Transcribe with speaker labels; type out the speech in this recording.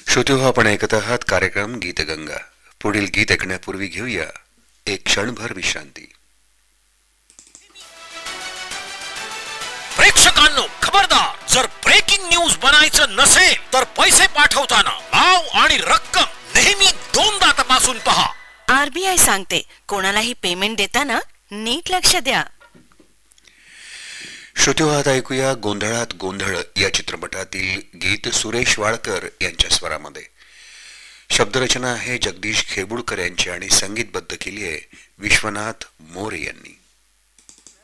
Speaker 1: श्रोते आपण ऐकत आहात कार्यक्रम गीतगंगा. पुढील गीत ऐकण्यापूर्वी घेऊया एक क्षणभर विश्रांती.
Speaker 2: प्रेक्षकांनो खबरदार, जर ब्रेकिंग न्यूज बनायचं नसेल तर पैसे पाठवताना नाव आणि रक्कम नेहमी दोनदा तपासून पहा.
Speaker 3: आरबीआय सांगते, कोणालाही पेमेंट देताना नीट लक्ष द्या.
Speaker 1: श्रोते आता ऐकूया गोंधळात गोंधळ या चित्रपटातील गीत सुरेश वाडकर यांच्या स्वरामध्ये. शब्दरचना आहे जगदीश खेबुडकर यांची आणि संगीतबद्ध केली आहे विश्वनाथ मोरे यांनी.